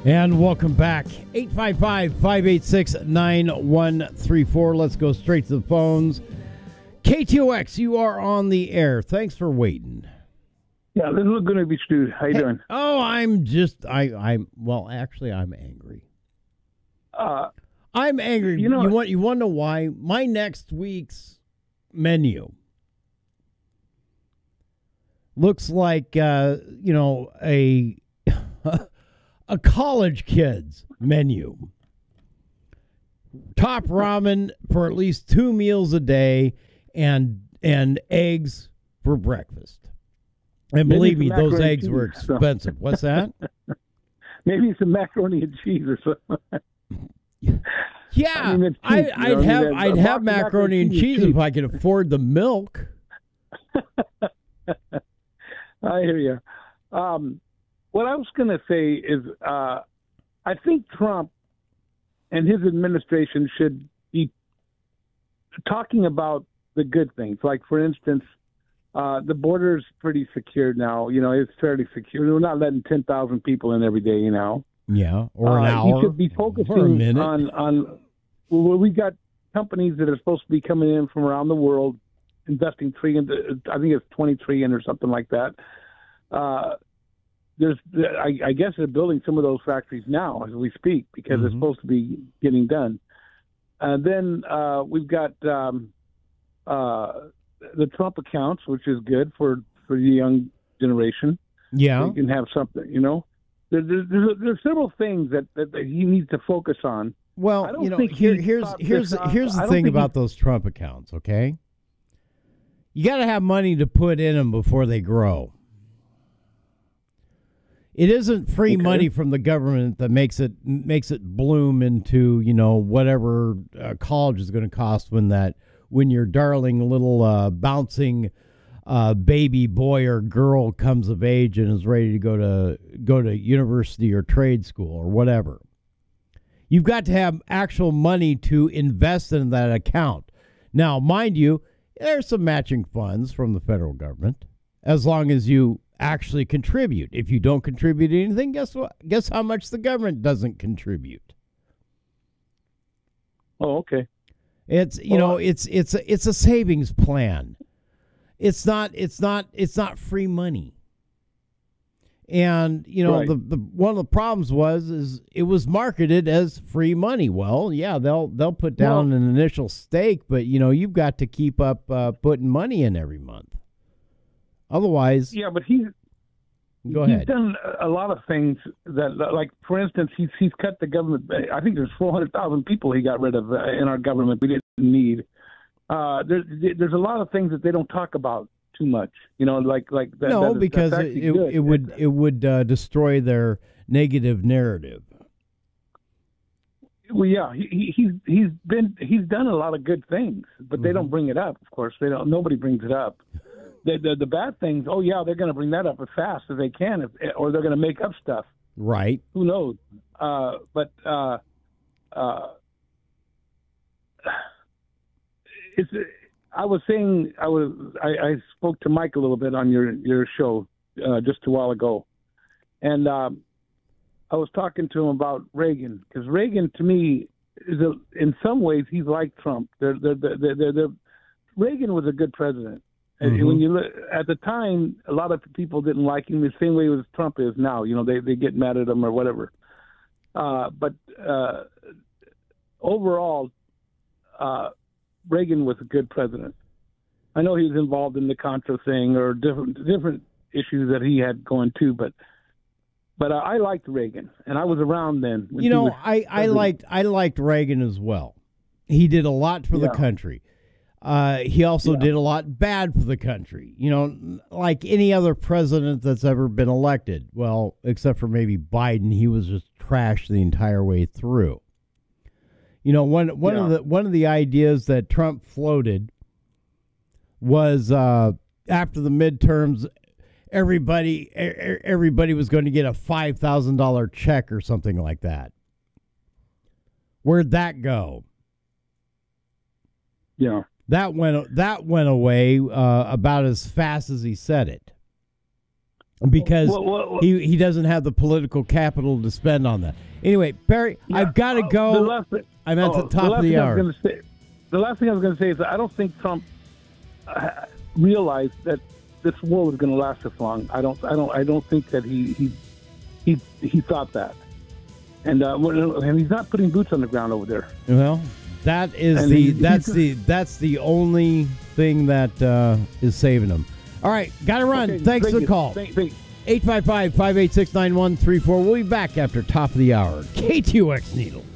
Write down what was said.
And welcome back. 855-586-9134. Let's go straight to the phones. KTOX, you are on the air. Thanks for waiting. Yeah, this is going to be Stu. How you doing? Oh, I'm angry. I'm angry. You want to know why? My next week's menu looks like a a college kid's menu. Top ramen for at least 2 meals a day and eggs for breakfast. And believe me, those eggs were expensive. What's that? Maybe some macaroni and cheese or something. Yeah, I'd have macaroni and cheese if I could afford the milk. I hear you. What I was going to say is I think Trump and his administration should be talking about the good things. Like, for instance, the border's pretty secure now. It's fairly secure. We're not letting 10,000 people in every day, Yeah, or an hour. You should be focusing on well, we got companies that are supposed to be coming in from around the world, investing I think it's $20 trillion or something like that. I guess they're building some of those factories now as we speak because it's supposed to be getting done. Then we've got the Trump accounts, which is good for the young generation. Yeah, you can have something. There's several things that he needs to focus on. Well, here's the thing about those Trump accounts. Okay, you got to have money to put in them before they grow. It isn't free money from the government that makes it bloom into whatever college is going to cost when your darling little bouncing baby boy or girl comes of age and is ready to go to university or trade school or whatever. You've got to have actual money to invest in that account. Now, mind you, there's some matching funds from the federal government as long as you actually contribute. If you don't contribute anything, guess what? Guess how much the government doesn't contribute. Oh, okay. It's it's a savings plan. It's not free money. And right. the one of the problems is it was marketed as free money. Well, yeah, they'll put down an initial stake, but you've got to keep up putting money in every month. Otherwise, yeah, but he's done a lot of things that, like, for instance, he's cut the government. I think there's 400,000 people he got rid of in our government we didn't need. There's a lot of things that they don't talk about too much, like that. No, because it would destroy their negative narrative. Well, yeah, he's done a lot of good things, but they don't bring it up. Of course, nobody brings it up. The bad things, oh yeah, they're going to bring that up as fast as they can, or they're going to make up stuff. Right. Who knows? But I was saying I spoke to Mike a little bit on your show just a while ago, and I was talking to him about Reagan, because Reagan to me is in some ways he's like Trump. Reagan was a good president. And when you look at the time, a lot of people didn't like him the same way as Trump is now. They get mad at him or whatever. But overall, Reagan was a good president. I know he was involved in the Contra thing or different issues that he had going too, but I liked Reagan, and I was around then. I liked Reagan as well. He did a lot for the country. He also did a lot bad for the country, like any other president that's ever been elected. Well, except for maybe Biden, he was just trashed the entire way through. One of the ideas that Trump floated was after the midterms, everybody was going to get a $5,000 check or something like that. Where'd that go? Yeah. That went away about as fast as he said it. because he doesn't have the political capital to spend on that. Anyway, Perry, I've got to go. I'm at the top of the hour. The last thing I was going to say is that I don't think Trump realized that this war was going to last this long. I don't think that he thought that, and he's not putting boots on the ground over there. Well, that's the only thing that is saving him. All right, got to run. Okay, Thanks for the call. 855-586-9134. We'll be back after top of the hour. KTUX Needle.